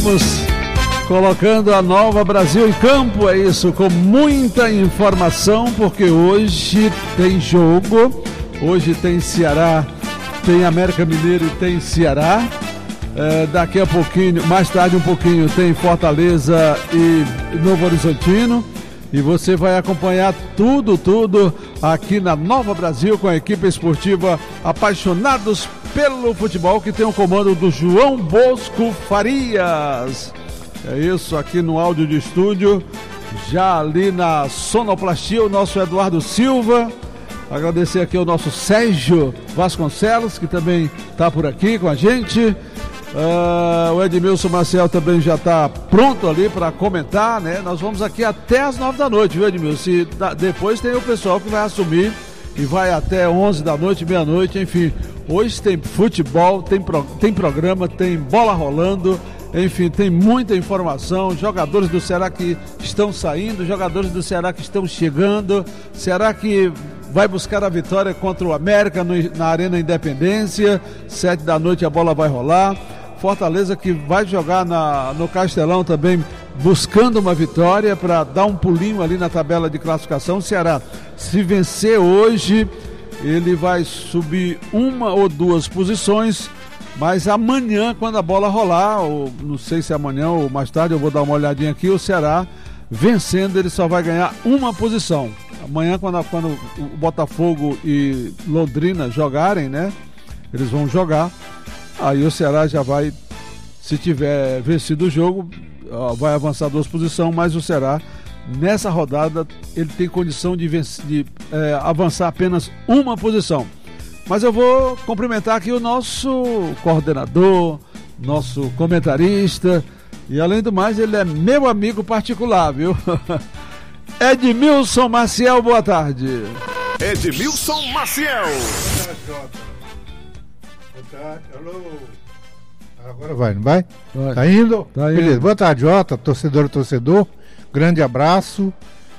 Colocando a Nova Brasil em campo, é isso, com muita informação, porque hoje tem jogo, hoje tem Ceará, tem América Mineiro e tem Ceará, daqui a pouquinho, mais tarde um pouquinho, tem Fortaleza e Novo Horizontino, e você vai acompanhar tudo aqui na Nova Brasil com a equipe esportiva Apaixonados pelo Futebol, que tem o comando do João Bosco Farias. É isso, aqui no áudio de estúdio, já ali na sonoplastia, o nosso Eduardo Silva. Agradecer aqui ao nosso Sérgio Vasconcelos, que também está por aqui com a gente. O Edmilson Maciel também já está pronto ali para comentar, né? Nós vamos aqui até as 9 da noite, viu, Edmilson? Depois tem o pessoal que vai assumir e vai até 11 da noite, meia-noite, enfim. Hoje tem futebol, tem programa, tem bola rolando, enfim, tem muita informação. Jogadores do Ceará que estão saindo, jogadores do Ceará que estão chegando. Ceará que vai buscar a vitória contra o América na Arena Independência. 7 da noite a bola vai rolar. Fortaleza que vai jogar no Castelão também, buscando uma vitória para dar um pulinho ali na tabela de classificação. O Ceará, se vencer hoje, ele vai subir uma ou duas posições, mas amanhã, quando a bola rolar, ou não sei se é amanhã ou mais tarde, eu vou dar uma olhadinha aqui, o Ceará, vencendo, ele só vai ganhar uma posição. Amanhã, quando o Botafogo e Londrina jogarem, né, eles vão jogar, aí o Ceará já vai, se tiver vencido o jogo, vai avançar duas posições, mas o Ceará, nessa rodada, ele tem condição de avançar apenas uma posição. Mas eu vou cumprimentar aqui o nosso coordenador, nosso comentarista, e além do mais, ele é meu amigo particular, viu? Edmilson Maciel, boa tarde. Edmilson Maciel. Boa tarde, alô. Agora vai, não vai? Vai. Tá indo? Tá indo. Beleza, boa tarde, Jota, torcedor. Grande abraço.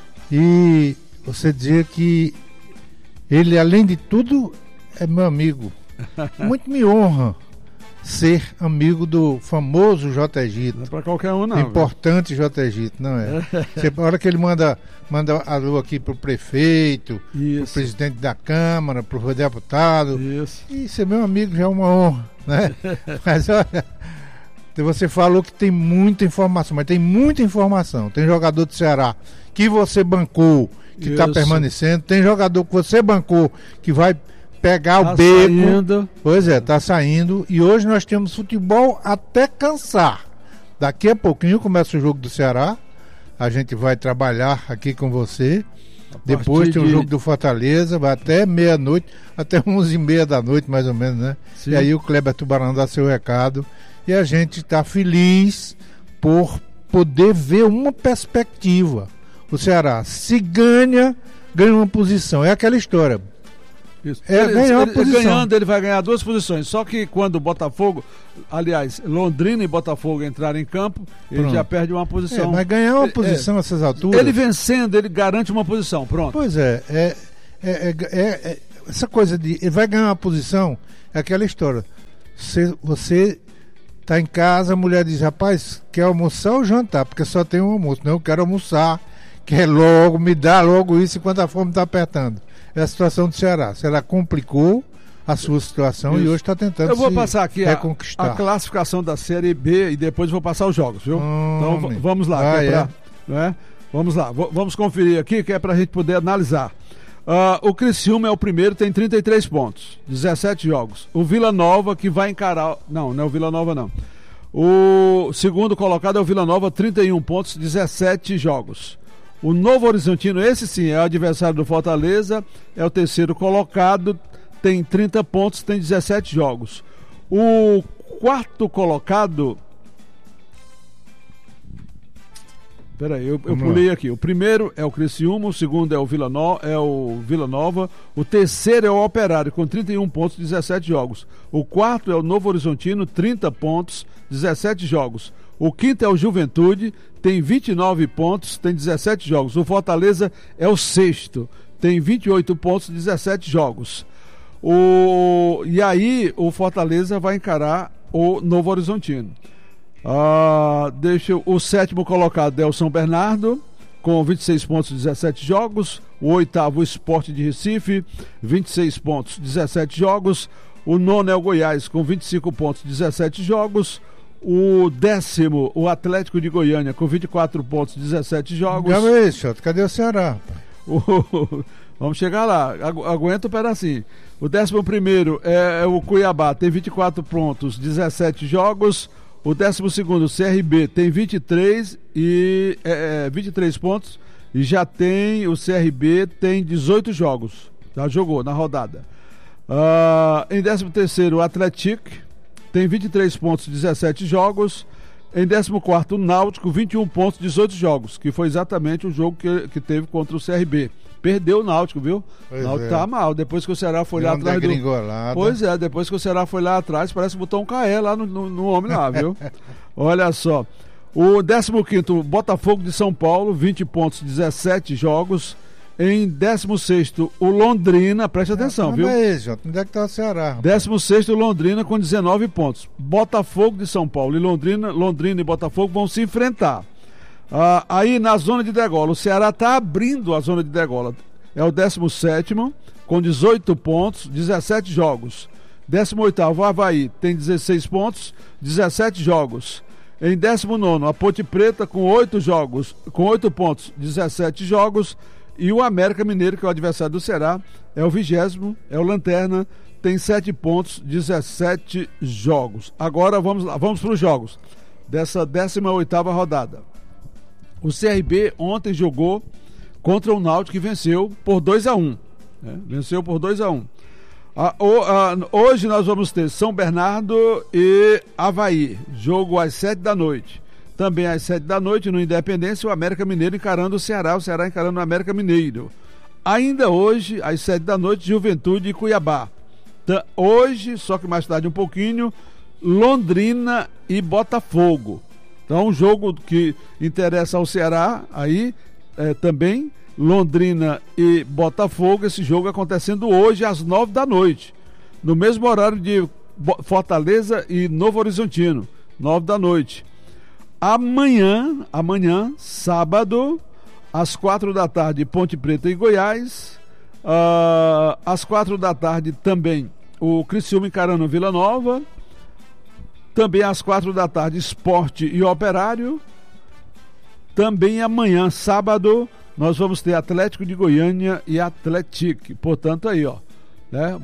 E você dizer que ele, além de tudo, é meu amigo. Muito me honra ser amigo do famoso J. Egito. Não é pra qualquer um, não. Importante J. Egito, não é? A hora que ele manda alô aqui pro prefeito, pro presidente da Câmara, pro deputado. Isso é meu amigo, já é uma honra, né? Mas olha, você falou que tem muita informação, mas tem muita informação. Tem jogador do Ceará que você bancou, que está permanecendo. Tem jogador que você bancou, que vai pegar o beco. Saindo. Pois é, tá saindo. E hoje nós temos futebol até cansar. Daqui a pouquinho começa o jogo do Ceará. A gente vai trabalhar aqui com você. Depois tem o jogo do Fortaleza, vai até meia-noite, até 11h30 da noite, mais ou menos, né? Sim. E aí o Kleber Tubarão dá seu recado. E a gente está feliz por poder ver uma perspectiva. O Ceará, se ganha uma posição. É aquela história. Isso. Ganhando, ele vai ganhar duas posições. Só que quando o Botafogo, aliás, Londrina e Botafogo entrarem em campo, ele já perde uma posição. Mas ganhar uma posição nessas alturas. Ele vencendo, ele garante uma posição. Pronto. Pois essa coisa de ele vai ganhar uma posição, é aquela história. Você tá em casa, a mulher diz: rapaz, quer almoçar ou jantar? Porque só tem um almoço. Não, eu quero almoçar, quer logo, me dá logo isso enquanto a fome está apertando. É a situação do Ceará. O Ceará complicou a sua situação e hoje está tentando reconquistar. Eu vou passar aqui a classificação da Série B e depois vou passar os jogos, viu? Então vamos lá. Né? Vamos lá, vamos conferir aqui, que é para a gente poder analisar. O Criciúma é o primeiro, tem 33 pontos, 17 jogos. O Vila Nova, que vai encarar... Não é o Vila Nova, não. O segundo colocado é o Vila Nova, 31 pontos, 17 jogos. O Novo Horizontino, esse sim, é o adversário do Fortaleza, é o terceiro colocado, tem 30 pontos, tem 17 jogos. O quarto colocado... Peraí, eu pulei aqui. O primeiro é o Criciúma, o segundo é o Vila Nova, o terceiro é o Operário, com 31 pontos, 17 jogos. O quarto é o Novo Horizontino, 30 pontos, 17 jogos. O quinto é o Juventude, tem 29 pontos, tem 17 jogos. O Fortaleza é o sexto, tem 28 pontos, 17 jogos. E aí o Fortaleza vai encarar o Novo Horizontino. Deixa o sétimo colocado é o São Bernardo, com 26 pontos, 17 jogos. O oitavo, o Sport de Recife, 26 pontos, 17 jogos. O nono é o Goiás, com 25 pontos, 17 jogos. O décimo, o Atlético de Goiânia, com 24 pontos, 17 jogos. Cadê o Ceará? Vamos chegar lá, aguenta um pedacinho. O 11º é o Cuiabá, tem 24 pontos, 17 jogos. O 12º, o CRB, tem 23 pontos e já tem, o CRB tem 18 jogos, já jogou na rodada. Em 13º, o Atlético, tem 23 pontos, 17 jogos. Em 14º, o Náutico, 21 pontos, 18 jogos, que foi exatamente o jogo que teve contra o CRB. Perdeu o Náutico, viu? O Náutico tá mal. Depois que o Ceará foi lá atrás Pois é, depois que o Ceará foi lá atrás, parece que botou um caé lá no homem lá, viu? Olha só. O 15º, o Botafogo de São Paulo, 20 pontos, 17 jogos. Em 16º, o Londrina, preste atenção, viu? Onde é que tá o Ceará? 16º, Londrina com 19 pontos. Botafogo de São Paulo e Londrina e Botafogo vão se enfrentar. Aí na zona de degola, o Ceará está abrindo a zona de degola. É o 17º, com 18 pontos, 17 jogos. 18º, o Avaí, tem 16 pontos, 17 jogos. Em 19º, a Ponte Preta, com 8 pontos, 17 jogos. E o América Mineiro, que é o adversário do Ceará, é o 20º, é o Lanterna, tem 7 pontos, 17 jogos. Agora vamos lá, vamos para os jogos dessa 18ª rodada. O CRB ontem jogou contra o Náutico e venceu por 2-1. Né? Venceu por 2-1. Hoje nós vamos ter São Bernardo e Avaí, jogo às 7 da noite. Também às 7 da noite, no Independência, o América Mineiro encarando o Ceará encarando o América Mineiro. Ainda hoje, às 7 da noite, Juventude e Cuiabá. Hoje, só que mais tarde um pouquinho, Londrina e Botafogo. Então, um jogo que interessa ao Ceará, aí também, Londrina e Botafogo, esse jogo acontecendo hoje às 9 da noite, no mesmo horário de Fortaleza e Novo Horizontino, 9 da noite. Amanhã, sábado, às 4 da tarde, Ponte Preta e Goiás. Às 4 da tarde também o Criciúma encarando Vila Nova. Também às 4 da tarde, Sport e Operário. Também amanhã, sábado, nós vamos ter Atlético de Goiânia e Atlético. Portanto, aí, ó, né?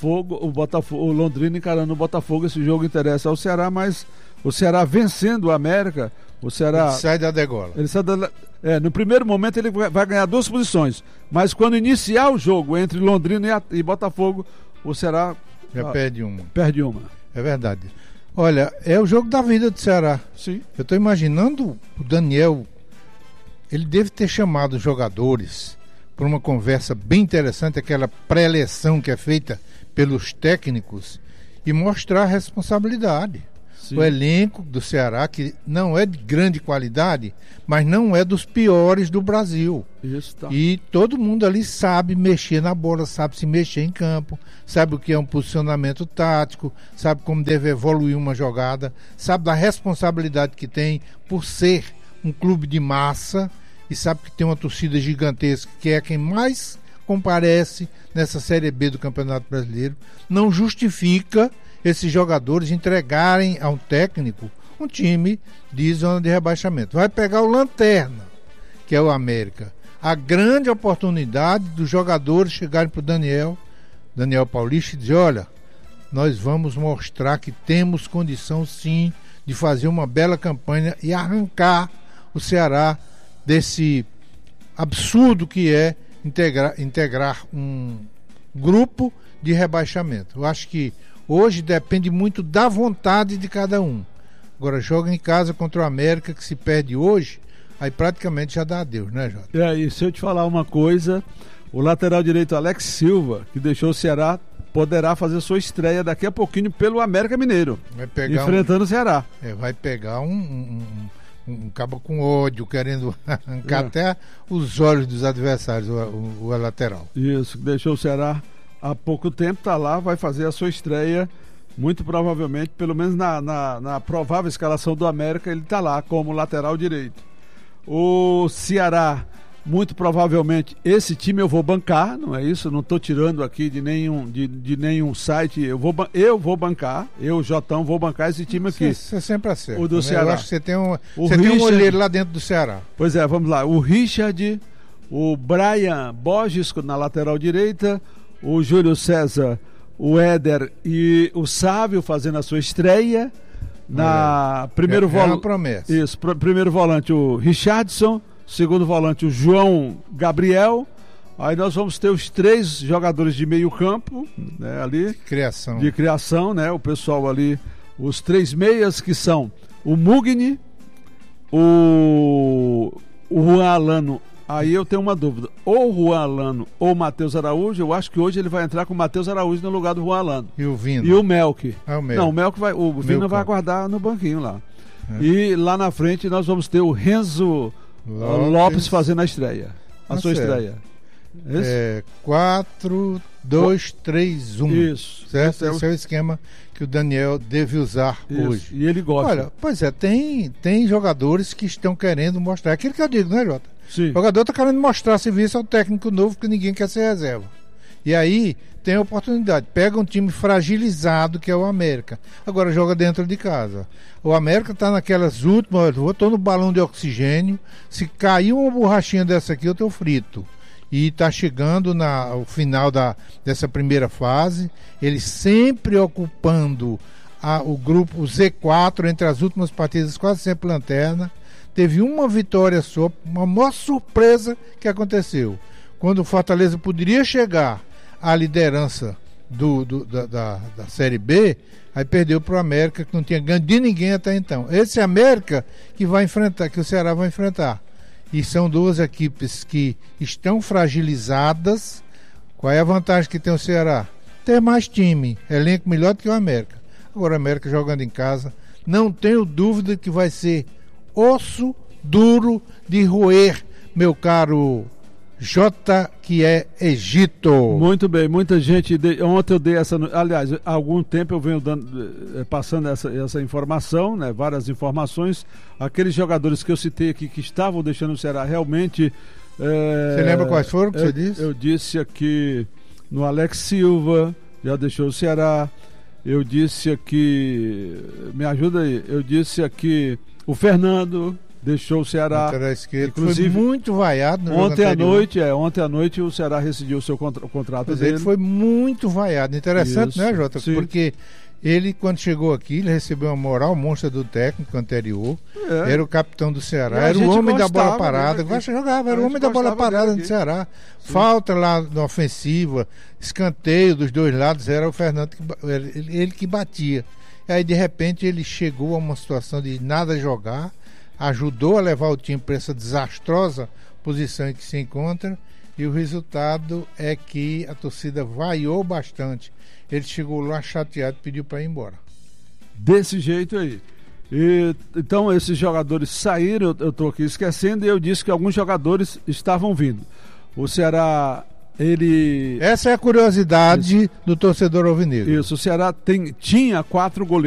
O Londrina encarando o Botafogo. Esse jogo interessa ao Ceará, mas o Ceará vencendo o América, o Ceará... Ele sai da degola. No primeiro momento ele vai ganhar 2 posições, mas quando iniciar o jogo entre Londrina e Botafogo, o Ceará... Já perde uma. Perde uma. É verdade. Olha, é o jogo da vida do Ceará. Sim. Eu estou imaginando o Daniel, ele deve ter chamado os jogadores para uma conversa bem interessante, aquela pré-eleção que é feita pelos técnicos, e mostrar a responsabilidade. Sim. O elenco do Ceará, que não é de grande qualidade, mas não é dos piores do Brasil. Isso, tá. E todo mundo ali sabe mexer na bola, sabe se mexer em campo, sabe o que é um posicionamento tático, sabe como deve evoluir uma jogada, sabe da responsabilidade que tem por ser um clube de massa, e sabe que tem uma torcida gigantesca, que é quem mais comparece nessa Série B do Campeonato Brasileiro. Não justifica esses jogadores entregarem a um técnico um time de zona de rebaixamento. Vai pegar o Lanterna, que é o América. A grande oportunidade dos jogadores chegarem para o Daniel Paulista, e dizer: olha, nós vamos mostrar que temos condição sim de fazer uma bela campanha e arrancar o Ceará desse absurdo que é integrar um grupo de rebaixamento. Eu acho que hoje depende muito da vontade de cada um. Agora, joga em casa contra o América, que se perde hoje, aí praticamente já dá adeus, né, Jota? E se eu te falar uma coisa, o lateral direito Alex Silva, que deixou o Ceará, poderá fazer sua estreia daqui a pouquinho pelo América Mineiro, enfrentando o Ceará. Vai pegar um cabo com ódio, querendo arrancar até os olhos dos adversários, o lateral. Isso, deixou o Ceará há pouco tempo, tá lá, vai fazer a sua estreia muito provavelmente, pelo menos na provável escalação do América, ele está lá como lateral direito. O Ceará, muito provavelmente, esse time eu vou bancar, não é isso? Não estou tirando aqui de nenhum site, eu vou bancar, Jotão, vou bancar esse time aqui. Você sempre acerta. O do Ceará. Eu acho que você tem um olheiro lá dentro do Ceará. Pois é, vamos lá. O Richard, o Brian Borges na lateral direita, o Júlio César, o Éder e o Sávio fazendo a sua estreia. Primeiro volante. Isso, primeiro volante o Richardson, segundo volante o João Gabriel. Aí nós vamos ter os 3 jogadores de meio campo, né, ali. De criação, né? O pessoal ali, os 3 meias que são o Mugni, o Juan Alano. Aí eu tenho uma dúvida, ou o Juan Alano ou o Matheus Araújo. Eu acho que hoje ele vai entrar com o Matheus Araújo no lugar do Juan Alano. E o Vina. E o Melk. Não, o Melk o Vina vai aguardar no banquinho lá. E lá na frente nós vamos ter o Renzo Lopes fazendo a estreia. A sua estreia. 4, 2, 3, 1. Isso. Certo? Esse é o esquema que o Daniel deve usar hoje. E ele gosta. Olha, pois é, tem jogadores que estão querendo mostrar. Aquilo que eu digo, né, Jota? Sim. O jogador está querendo mostrar serviço ao técnico novo, porque ninguém quer ser reserva. E aí tem a oportunidade. Pega um time fragilizado, que é o América. Agora joga dentro de casa. O América está naquelas últimas. Eu estou no balão de oxigênio. Se cair uma borrachinha dessa aqui, eu estou frito. E está chegando ao final dessa primeira fase. Ele sempre ocupando o grupo, o Z4, entre as últimas partidas, quase sempre lanterna. Teve uma vitória só, uma maior surpresa que aconteceu. Quando o Fortaleza poderia chegar à liderança da Série B, aí perdeu para o América, que não tinha ganho de ninguém até então. Esse América que o Ceará vai enfrentar. E são 2 equipes que estão fragilizadas. Qual é a vantagem que tem o Ceará? Ter mais time, elenco melhor do que o América. Agora o América jogando em casa, não tenho dúvida que vai ser osso duro de roer, meu caro J, que é Egito. Muito bem, muita gente. Ontem eu dei essa. Aliás, há algum tempo eu venho passando essa informação, né? Várias informações. Aqueles jogadores que eu citei aqui que estavam deixando o Ceará realmente. Você lembra quais foram que você disse? Eu disse aqui no Alex Silva, já deixou o Ceará. Eu disse aqui. Me ajuda aí. Eu disse aqui. O Fernando deixou o Ceará. Inclusive, foi muito vaiado no ontem à noite o Ceará rescindiu o seu contrato dele. Ele foi muito vaiado. Interessante, isso, né, Jota? Sim. Porque ele, quando chegou aqui, ele recebeu uma moral monstra do técnico anterior. Era o capitão do Ceará, era o homem da bola parada. Jogava, era o homem da bola parada do Ceará. Sim. Falta lá na ofensiva, escanteio dos 2 lados, era o Fernando, ele que batia. E aí, de repente, ele chegou a uma situação de nada jogar, ajudou a levar o time para essa desastrosa posição em que se encontra, e o resultado é que a torcida vaiou bastante. Ele chegou lá chateado e pediu para ir embora. Desse jeito aí. Então, esses jogadores saíram, eu estou aqui esquecendo, e eu disse que alguns jogadores estavam vindo. O Ceará... Essa é a curiosidade do torcedor alvinegro. Isso, o Ceará tinha 4 goleiros.